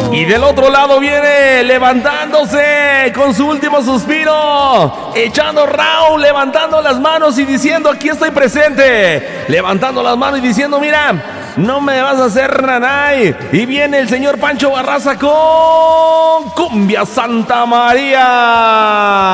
Y del otro lado viene levantándose con su último suspiro, echando Raúl, levantando las manos y diciendo: aquí estoy presente. Levantando las manos y diciendo: mira, no me vas a hacer nanay. Y viene el señor Pancho Barraza con Cumbia Santa María.